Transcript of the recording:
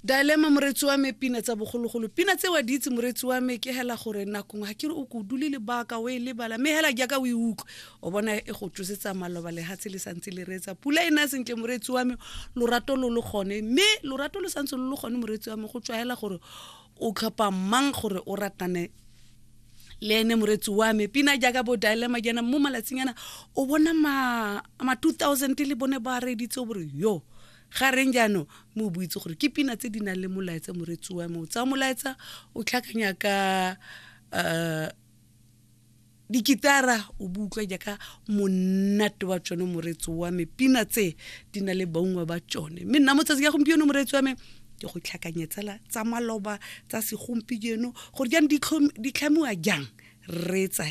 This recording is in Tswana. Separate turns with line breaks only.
Dilemma moretsi wa me pina tsa bogologolo pina tse wa ditse moretsi wa me ke hela gore nakong ha ke re o go dulile baka we le bala me hela jaaka o iuka o bona e go tsosetsa maloba le hatse le santse le retsa pula ina sentle moretsi wa me lorato lo le gone me lorato le santse lo le gone moretsi wa me go tswa hela gore o tlhopa mang gore o ratane le ene moretsi wa me pina jaaka bo Dilemma jana mo malatsinyana o bona ma 2000 le bone ba reditse gore yo ga reng jano mo buitse gore ke pina tse di nang le molaetsa moretsi wa me o tsa molaetsa o tlhakanya ka dikitara o butlwa jaaka monate wa tsone moretsi wa me pina tse di na le baungwa ba tsone mme nna motsatsi ya gompieno moretsi wa me ke go tlhakanyetsa tsa maloba tsa segompieno gore jang di tlhamiwa jang re tsa